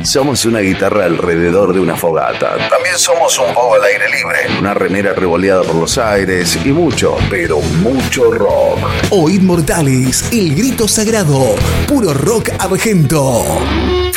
Somos una guitarra alrededor de una fogata. También somos un poco al aire libre. Una remera revoleada por los aires y mucho, pero mucho rock. Oíd Mortales, el grito sagrado. Puro rock argento.